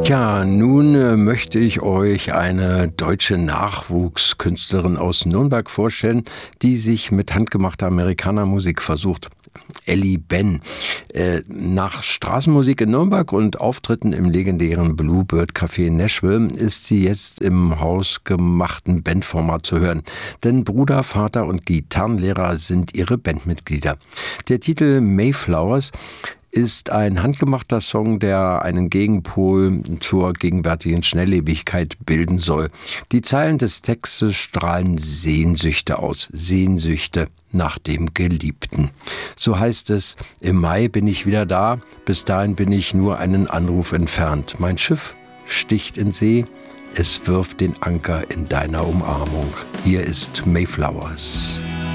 Ja, nun möchte ich euch eine deutsche Nachwuchskünstlerin aus Nürnberg vorstellen, die sich mit handgemachter Amerikanermusik versucht. Elli Ben. Nach Straßenmusik in Nürnberg und Auftritten im legendären Bluebird Café in Nashville ist sie jetzt im hausgemachten Bandformat zu hören. Denn Bruder, Vater und Gitarrenlehrer sind ihre Bandmitglieder. Der Titel Mayflowers ist ein handgemachter Song, der einen Gegenpol zur gegenwärtigen Schnelllebigkeit bilden soll. Die Zeilen des Textes strahlen Sehnsüchte aus, Sehnsüchte nach dem Geliebten. So heißt es: Im Mai bin ich wieder da, bis dahin bin ich nur einen Anruf entfernt. Mein Schiff sticht in See, es wirft den Anker in deiner Umarmung. Hier ist Mayflowers.